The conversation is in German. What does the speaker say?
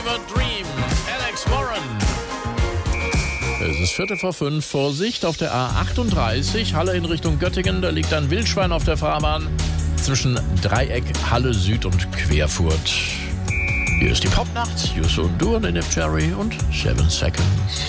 Fever Dream, Alex Warren. Es ist 4:45, Vorsicht auf der A38, Halle in Richtung Göttingen. Da liegt ein Wildschwein auf der Fahrbahn zwischen Dreieck, Halle Süd und Querfurt. Hier ist die Popnacht, Yusu und Duan in If Cherry und 7 Seconds.